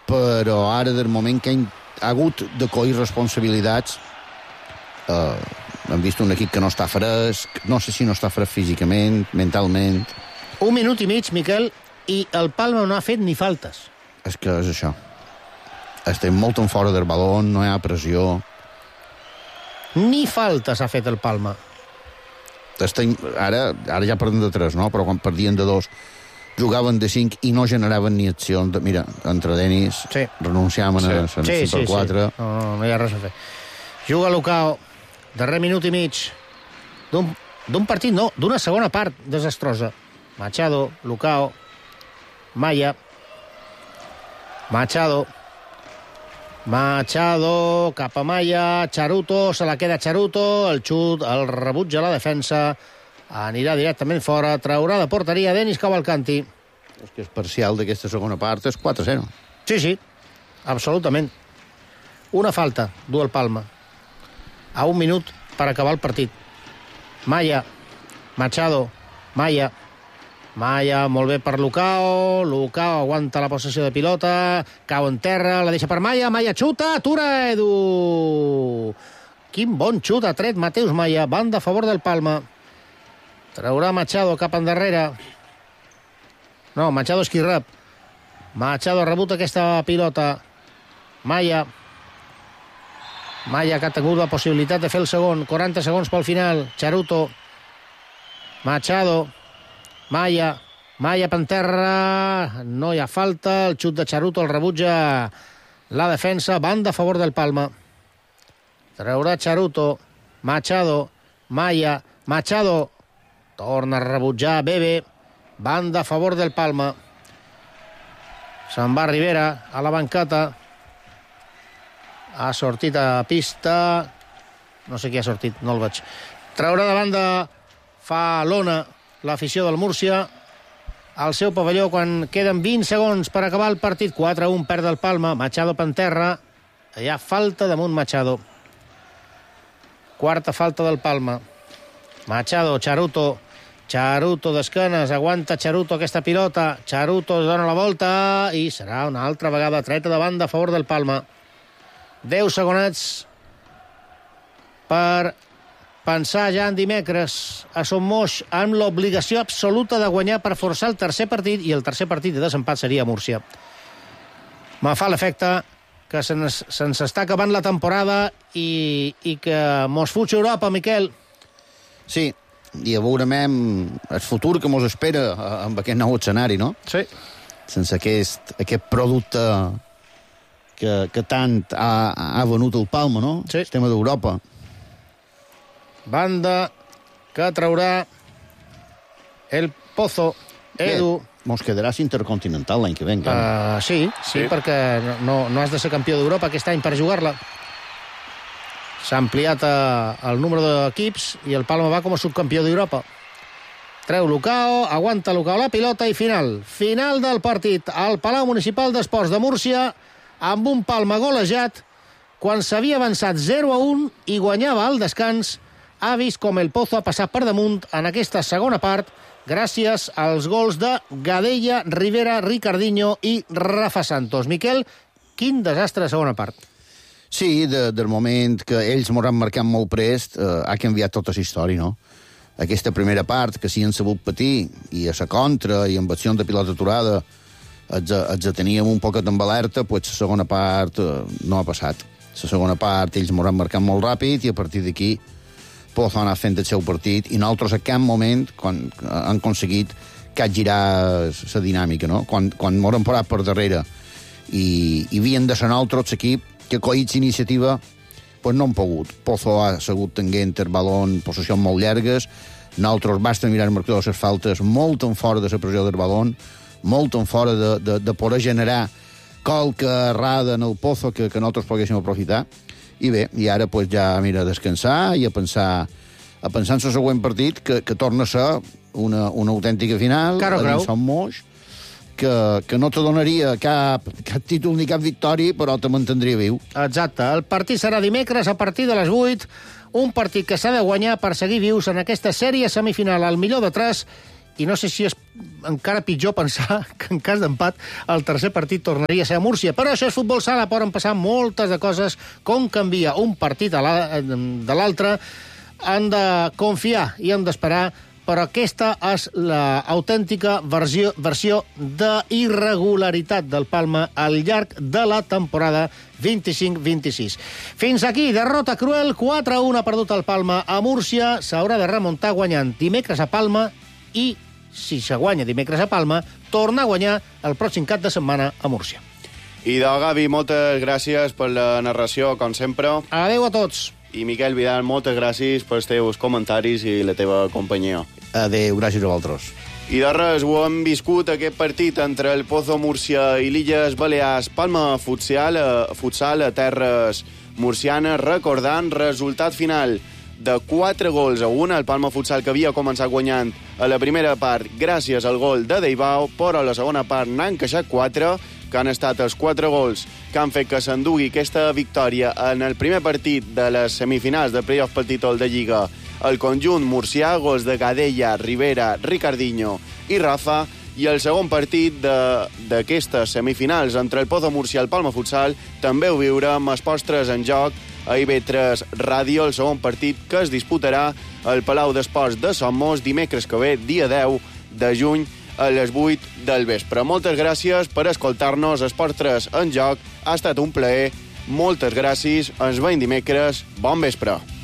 però ara, del moment que ha hagut de coir responsabilitats, hem vist un equip que no està fresc, no sé si no està fresc físicament, mentalment. 1 minut i mig, Miquel, i el Palma no ha fet ni faltes. És que és això. Estem molt en fora del baló, no hi ha pressió. Ni faltes ha fet el Palma. Ara ja perdem de 3, no? Però quan perdien de 2 jugaven de 5 i no generaven ni accions. Mira, entre Denis renunciaven a 5x4. No hi ha res a fer. Juga Lucao, darrer minut i mig d'un partit, no, d'una segona part desastrosa. Machado, Lucao, Maya, Machado, cap a Maya, Charuto, se la queda Charuto, el xut, el rebutja la defensa, anirà directament fora, traurà de porteria Denis Cavalcanti. És que és parcial d'aquesta segona part, és 4-0. Sí, absolutament. Una falta, du el Palma. A 1 minut per acabar el partit. Maya, Machado, Maya, molt bé per Lucao, aguanta la possessió de pilota, cau en terra, la deixa per Maya xuta, atura Edu! Quin bon xut ha tret Mateus Maya, banda a favor del Palma. Traurà Machado cap endarrere. No, Machado és qui rep. Machado rebut aquesta pilota. Maya, que ha tingut la possibilitat de fer el segon. 40 segons pel final. Charuto, Machado, Maya per terra, no hi ha falta, el xut de Charuto el rebutja la defensa, banda a favor del Palma. Traurà Charuto, Machado, Machado, torna a rebutjar Bebe, banda a favor del Palma. Se'n va Rivera a la banqueta, ha sortit a pista, no sé qui ha sortit, no el veig. Traurà de banda, fa lona l'afició del Múrcia al seu pavelló quan queden 20 segons per acabar el partit. 4-1 perd el Palma. Machado per terra. Hi ha falta damunt Machado. Quarta falta del Palma. Machado, Charuto d'esquenes. Aguanta Charuto aquesta pilota. Charuto dona la volta i serà una altra vegada treta de banda a favor del Palma. 10 segonets per pensar ja en dimecres a Son Moix amb l'obligació absoluta de guanyar per forçar el tercer partit, i el tercer partit de desempat seria a Múrcia. Me fa l'efecte que se'ns està acabant la temporada i que mos fuig Europa, Miquel. Sí, i a veurem el futur que mos espera amb aquest nou escenari, no? Sí. Sense aquest producte que tant ha venut el Palma, no? Sí. El tema d'Europa. Banda que traurà el Pozo, Edu. Mos quedaràs intercontinental l'any que ve, encara. Sí, perquè no has de ser campió d'Europa aquest any per jugar-la. S'ha ampliat el número d'equips i el Palma va com a subcampió d'Europa. Treu Lucao, aguanta Lucao la pilota i final. Final del partit al Palau Municipal d'Esports de Múrcia amb un Palma golejat quan s'havia avançat 0-1 i guanyava al descans. Ha vist com el Pozo ha passat per damunt en aquesta segona part gràcies als gols de Gadella, Rivera, Ricardinho i Rafa Santos. Miquel, quin desastre de segona part. Sí, del moment que ells m'ho han marcat molt prest, ha canviat tota la història, no? Aquesta primera part, que sí han sabut patir, i a la contra, i amb accions de pilota aturada, els teníem un poquet amb alerta, doncs la segona part no ha passat. La segona part ells m'ho han marcat molt ràpid i a partir d'aquí Pozo ha anat fent el seu partit i nosaltres a cap moment han aconseguit capgirar la dinàmica, no? Quan m'ho parat per darrere i havien de ser nosaltres l'equip que coïts iniciativa, pues no han pogut. Pozo ha segut tenint el baló en possessions molt llargues, nosaltres basta mirar el marcador de les faltes molt en fora de la pressió del baló, molt en fora de poder generar qualque errada en el Pozo que nosaltres poguéssim aprofitar. I bé, i ara pues, ja mira a descansar i a pensar en el següent partit, que torna a ser una autèntica final, a dins Son Moix, que no te donaria cap títol ni cap victòria, però te mantindria viu. Exacte. El partit serà dimecres a partir de les 8, un partit que s'ha de guanyar per seguir vius en aquesta sèrie semifinal al millor de 3 i no sé si és encara pitjor pensar que en cas d'empat el tercer partit tornaria a ser a Múrcia. Però això és futbol sala, poden passar moltes de coses, com canvia un partit de l'altre. Han de confiar i han d'esperar, però aquesta és l'autèntica versió d'irregularitat del Palma al llarg de la temporada 25-26. Fins aquí, derrota cruel, 4-1 ha perdut el Palma a Múrcia, s'haurà de remuntar guanyant dimecres a Palma i, si se guanya dimecres a Palma, torna a guanyar el pròxim cap de setmana a Múrcia. I de Gavi, moltes gràcies per la narració, com sempre. Adéu a tots. I Miquel Vidal, moltes gràcies pels teus comentaris i la teva companyia. Adéu, gràcies a vosaltres. I de res, ho hem viscut aquest partit entre el Pozo Múrcia i l'Illes Balears. Palma futsal a terres murcianes, recordant resultat final de 4-1. El Palma futsal que havia començat guanyant a la primera part gràcies al gol de Deibao, però a la segona part n'ha encaixat 4, que han estat els 4 gols que han fet que s'endugui aquesta victòria en el primer partit de les semifinals de playoff pel títol de Lliga. El conjunt murcià, gols de Gadella, Rivera, Ricardinho i Rafa, i el segon partit d'aquestes semifinals entre el Pozo Múrcia i el Palma Futsal també ho viure amb Esports 3 en joc a IB3 Ràdio, el segon partit que es disputarà al Palau d'Esports de Somos dimecres que ve, dia 10 de juny, a les 8 del vespre. Moltes gràcies per escoltar-nos. Esports 3 en joc ha estat un plaer. Moltes gràcies. Ens veiem dimecres. Bon vespre.